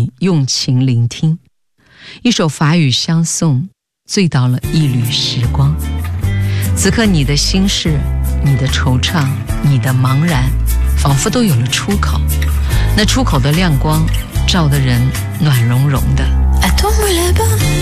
你用情聆听。一首法语相送，醉倒了一缕时光。此刻你的心事，你的惆怅，你的茫然，仿佛都有了出口。那出口的亮光，照得人暖融融的。 À toi me là-bas